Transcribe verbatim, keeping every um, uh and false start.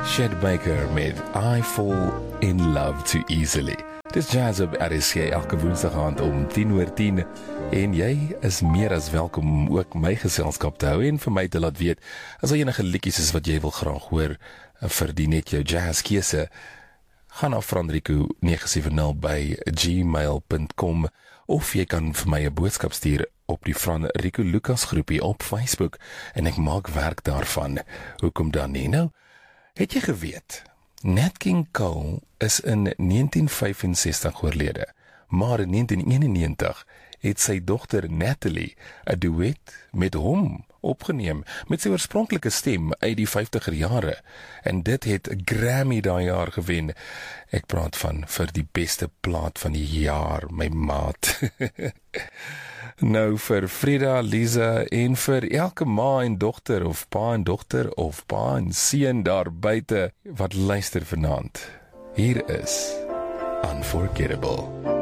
Chet Baker met I Fall in Love Too Easily. Dis Jazz op R S G elke woensdag aand om tien oor tien en jy is meer as welkom om ook my geselskap te hou en vir my te laat weet as daar enige liedjies is wat jy wil graag hoor vir die Net Jou Jazz keuse. Gaan na franrico nege sewe nul by gmail punt com of jy kan vir my 'n boodskap stuur op die Fran Rico Lucas groepie op Facebook en ek maak werk daarvan. Hoekom dan nie? Nou, het jy geweet, Nat King Cole is in negentien vyfensestig oorlede, maar in negentien eenennegentig het sy dogter Natalie 'n duet met hom opgeneem met sy oorspronklike stem uit die vyftiger jare en dit het 'n Grammy daai jaar gewen. Ek praat van vir die beste plaat van die jaar, my maat. Nou vir Frida, Lisa en vir elke ma en dogter of pa en dogter of pa en seun daar buite wat luister vanaand. Hier is Unforgettable.